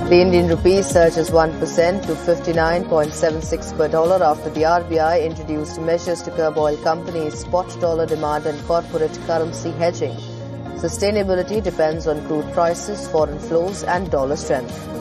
The Indian rupee surges 1% to 59.76 per dollar after the RBI introduced measures to curb oil companies' spot dollar demand and corporate currency hedging. Sustainability depends on crude prices, foreign flows and dollar strength.